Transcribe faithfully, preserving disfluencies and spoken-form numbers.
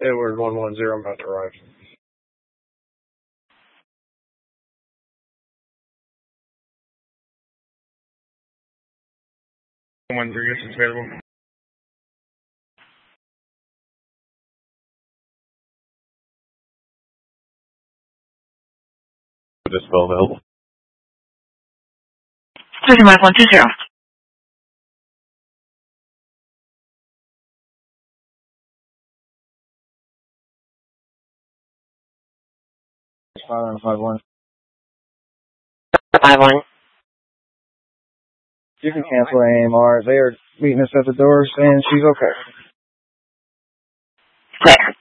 Edward one one zero, I'm about to arrive. one zero, yes, it's available. This spell available. thirty-one one two zero. five one five one. five one. You can cancel A M R. They are meeting us at the door saying she's okay. Clear.